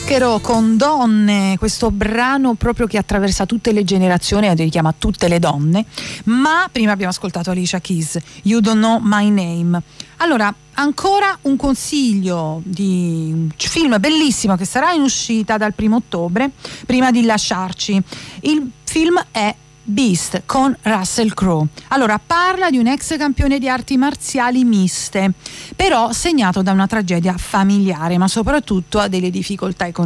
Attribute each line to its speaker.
Speaker 1: Zucchero con Donne, questo brano proprio che attraversa tutte le generazioni e richiama tutte le donne. Ma prima abbiamo ascoltato Alicia Keys, You Don't Know My Name. Allora, ancora un consiglio di un film bellissimo che sarà in uscita dal 1° ottobre, prima di lasciarci. Il film è Beast con Russell Crowe. Allora, parla di un ex campione di arti marziali miste, però segnato da una tragedia familiare, ma soprattutto ha delle difficoltà economiche.